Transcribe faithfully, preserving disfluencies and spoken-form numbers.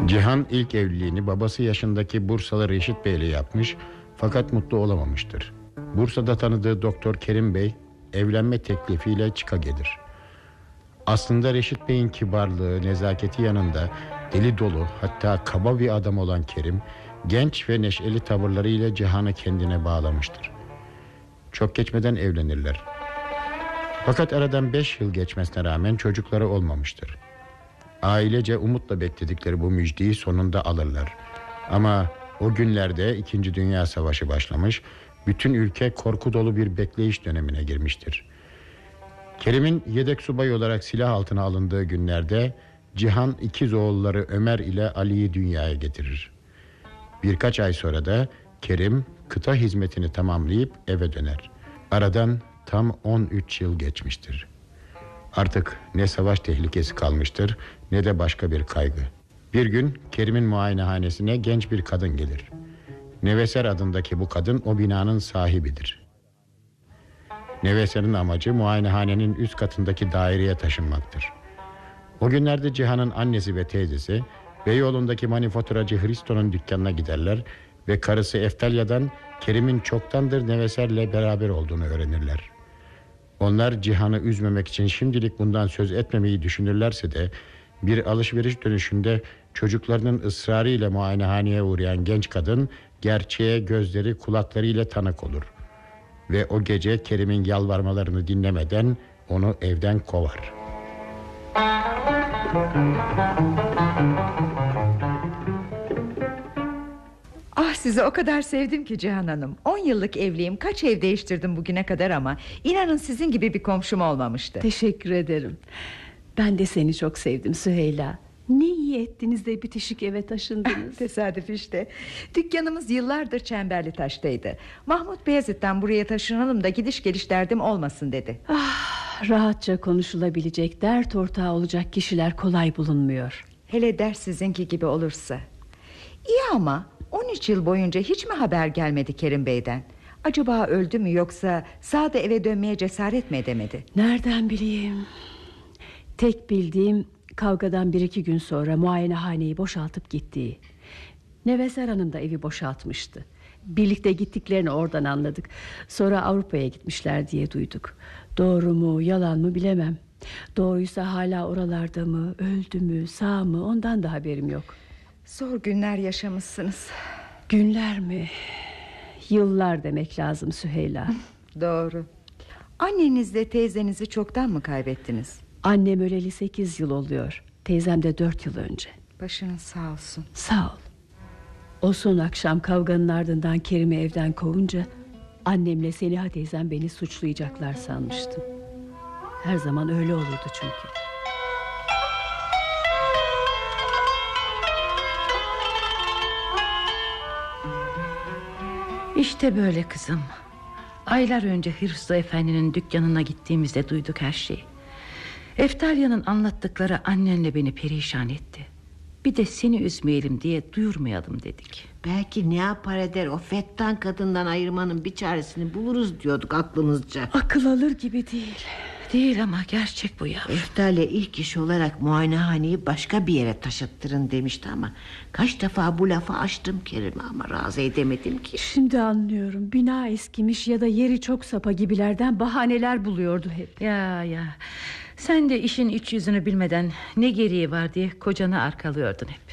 Cihan ilk evliliğini babası yaşındaki Bursalı Reşit Bey ile yapmış, fakat mutlu olamamıştır. Bursa'da tanıdığı Doktor Kerim Bey evlenme teklifiyle çıka gelir. Aslında Reşit Bey'in kibarlığı, nezaketi yanında deli dolu, hatta kaba bir adam olan Kerim, genç ve neşeli tavırlarıyla Cihan'ı kendine bağlamıştır. Çok geçmeden evlenirler. Fakat aradan beş yıl geçmesine rağmen çocukları olmamıştır. Ailece umutla bekledikleri bu müjdeyi sonunda alırlar. Ama o günlerde İkinci Dünya Savaşı başlamış, bütün ülke korku dolu bir bekleyiş dönemine girmiştir. Kerim'in yedek subay olarak silah altına alındığı günlerde Cihan ikiz oğulları Ömer ile Ali'yi dünyaya getirir. Birkaç ay sonra da Kerim kıta hizmetini tamamlayıp eve döner. Aradan tam on üç yıl geçmiştir. Artık ne savaş tehlikesi kalmıştır ne de başka bir kaygı. Bir gün Kerim'in muayenehanesine genç bir kadın gelir. Neveser adındaki bu kadın o binanın sahibidir. Neveser'in amacı muayenehanenin üst katındaki daireye taşınmaktır. O günlerde Cihan'ın annesi ve teyzesi Beyoğlu'ndaki manifaturacı Hristo'nun dükkanına giderler ve karısı Eftalya'dan Kerim'in çoktandır Neveser'le beraber olduğunu öğrenirler. Onlar Cihan'ı üzmemek için şimdilik bundan söz etmemeyi düşünürlerse de bir alışveriş dönüşünde çocuklarının ısrarıyla muayenehaneye uğrayan genç kadın gerçeğe gözleri kulaklarıyla tanık olur. Ve o gece Kerim'in yalvarmalarını dinlemeden onu evden kovar. Ah, sizi o kadar sevdim ki Cihan Hanım. On yıllık evliyim, kaç ev değiştirdim bugüne kadar ama inanın sizin gibi bir komşum olmamıştı. Teşekkür ederim. Ben de seni çok sevdim Süheyla. Ne iyi ettiniz de bitişik eve taşındınız. Tesadüf işte. Dükkanımız yıllardır Çemberlitaş'taydı. Mahmut Beyazıt'tan buraya taşınalım da gidiş geliş derdim olmasın dedi. Ah, rahatça konuşulabilecek, dert ortağı olacak kişiler kolay bulunmuyor. Hele ders sizinki gibi olursa. İyi ama on üç yıl boyunca hiç mi haber gelmedi Kerim Bey'den? Acaba öldü mü, yoksa sağda eve dönmeye cesaret mi edemedi? Nereden bileyim? Tek bildiğim, kavgadan bir iki gün sonra muayenehaneyi boşaltıp gittiği. Neveser Hanım da evi boşaltmıştı. Birlikte gittiklerini oradan anladık. Sonra Avrupa'ya gitmişler diye duyduk. Doğru mu yalan mı bilemem. Doğruysa hala oralarda mı, öldü mü, sağ mı, ondan da haberim yok. Zor günler yaşamışsınız. Günler mi? Yıllar demek lazım Süheyla. Doğru. Annenizle teyzenizi çoktan mı kaybettiniz? Annem öleli sekiz yıl oluyor. Teyzem de dört yıl önce. Başınız sağ olsun. Sağ ol. O son akşam kavganın ardından Kerim'i evden kovunca annemle Seniha teyzem beni suçlayacaklar sanmıştım. Her zaman öyle olurdu çünkü. İşte böyle kızım. Aylar önce Hırsı Efendi'nin dükkanına gittiğimizde duyduk her şeyi. Eftalya'nın anlattıkları annenle beni perişan etti. Bir de seni üzmeyelim diye duyurmayalım dedik. Belki ne yapar eder o fettan kadından ayırmanın bir çaresini buluruz diyorduk aklımızca. Akıl alır gibi değil. Değil ama gerçek bu ya. Eftalya ilk iş olarak muayenehaneyi başka bir yere taşıttırın demişti ama kaç defa bu lafı açtım Kerim'e ama razı edemedim ki. Şimdi anlıyorum. Bina eskimiş ya da yeri çok sapa gibilerden bahaneler buluyordu hep. Ya ya. Sen de işin iç yüzünü bilmeden ne gereği var diye kocanı arkalıyordun hep.